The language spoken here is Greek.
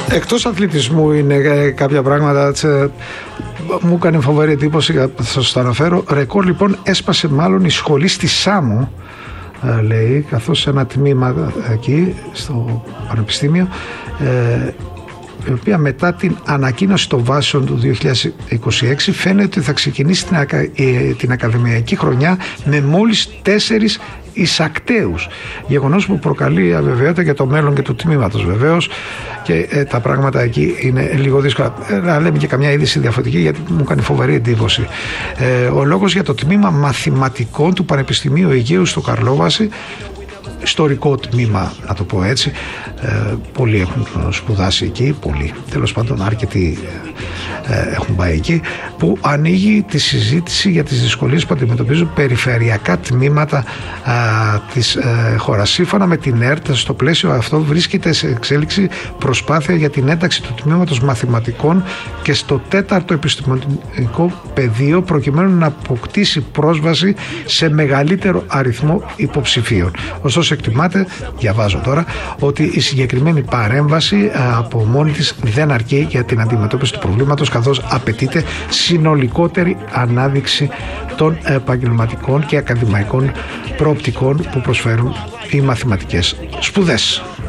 Εκτός αθλητισμού είναι κάποια πράγματα, μου έκανε φοβερή εντύπωση, θα σας το αναφέρω. Ρεκόρ λοιπόν έσπασε μάλλον η σχολή στη Σάμο, λέει, καθώς ένα τμήμα εκεί στο Πανεπιστήμιο, η οποία μετά την ανακοίνωση των βάσεων του 2026 φαίνεται ότι θα ξεκινήσει την ακαδημαϊκή χρονιά με μόλις 4 εισακτέους. Γεγονός που προκαλεί αβεβαιότητα για το μέλλον και του τμήματος βεβαίως, και τα πράγματα εκεί είναι λίγο δύσκολα. Να λέμε και καμιά είδηση διαφορετική, γιατί μου κάνει φοβερή εντύπωση. Ο λόγος για το τμήμα μαθηματικών του Πανεπιστημίου Αιγαίου στο Καρλόβαση, ιστορικό τμήμα να το πω έτσι, πολλοί έχουν σπουδάσει εκεί, πολλοί, τέλος πάντων αρκετοί έχουν πάει εκεί, που ανοίγει τη συζήτηση για τις δυσκολίες που αντιμετωπίζουν περιφερειακά τμήματα της χώρας. Σύμφωνα με την ΕΡΤ, στο πλαίσιο αυτό βρίσκεται σε εξέλιξη προσπάθεια για την ένταξη του τμήματος μαθηματικών και στο 4ο επιστημονικό πεδίο, προκειμένου να αποκτήσει πρόσβαση σε μεγαλύτερο αριθμό υποψηφίων. Ωστόσο εκτιμάται, διαβάζω τώρα, ότι η συγκεκριμένη παρέμβαση από μόνη της δεν αρκεί για την αντιμετώπιση του προβλήματος, καθώς απαιτείται συνολικότερη ανάδειξη των επαγγελματικών και ακαδημαϊκών προοπτικών που προσφέρουν οι μαθηματικές σπουδές.